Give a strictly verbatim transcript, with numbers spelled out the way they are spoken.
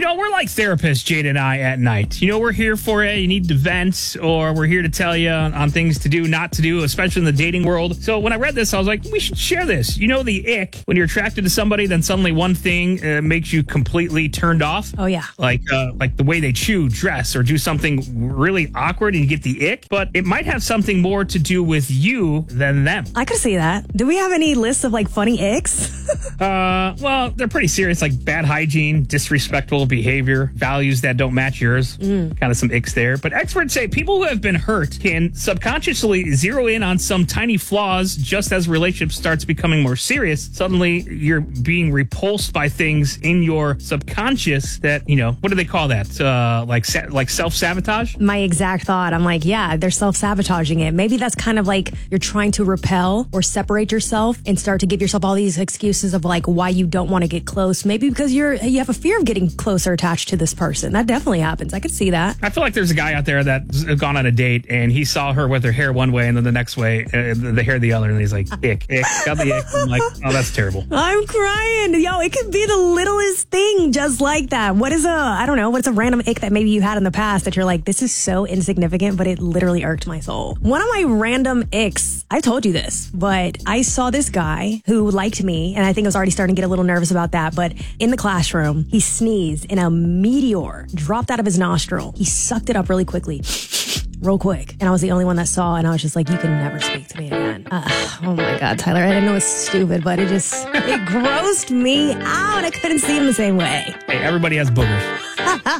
know, we're like therapists, Jade and I, at night. You know, we're here for you. You need to vent, or we're here to tell you on, on things to do, not to do, especially in the dating world. So when I read this, I was like, we should share this. You know, the ick, when you're attracted to somebody, then suddenly one thing uh, makes you completely turned off. Oh, yeah. Like, uh, like the way they chew, dress, or do something really awkward and you get the ick. But it might have something more to do with you than them. I could see that. Do we have any lists of like funny icks? uh, well, they're pretty serious, like bad hygiene, disrespectful behavior, values that don't match yours. Mm. Kind of some icks there. But experts say people who have been hurt can subconsciously zero in on some tiny flaws just as relationship starts becoming more serious. Suddenly, you're being repulsed by things in your subconscious that, you know, what do they call that? Uh, like sa- like self-sabotage? My exact thought. I'm like, yeah, they're self-sabotaging it. Maybe that's kind of like you're trying to repel or separate yourself and start to give yourself all these excuses of like why you don't want to get close. Maybe because you're you have a fear of getting closer attached to this person. That definitely happens. I could see that. I feel like there's a guy out there that's gone on a date and he saw her with her hair one way and then the next way, uh, the hair the other, and he's like, ick, ick, got the ick. I'm like, oh, that's terrible. I'm crying. Yo, it could be the littlest thing just like that. What is a, I don't know, what's a random ick that maybe you had in the past that you're like, this is so insignificant, but it literally irked my soul. One of my random icks, I told you this, but I saw this guy who liked me, and I think I was already starting to get a little nervous about that, but in the classroom, he sneezed and a meteor dropped out of his nostril. He sucked it up really quickly. Real quick. And I was the only one that saw, and I was just like, you can never speak to me again. Uh, oh my God, Tyler, I didn't know it's stupid, but it just, it grossed me out. I couldn't see him the same way. Hey, everybody has boogers.